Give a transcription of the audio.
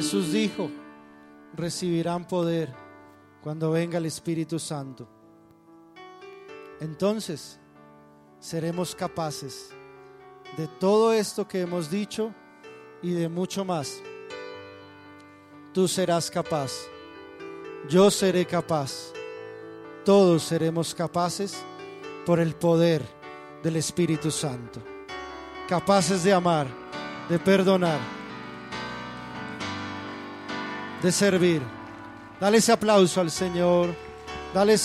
Jesús dijo: recibirán poder cuando venga el Espíritu Santo. Entonces seremos capaces de todo esto que hemos dicho y de mucho más. Tú serás capaz, yo seré capaz, todos seremos capaces por el poder del Espíritu Santo, capaces de amar, de perdonar, de servir. Dale ese aplauso al Señor. Dale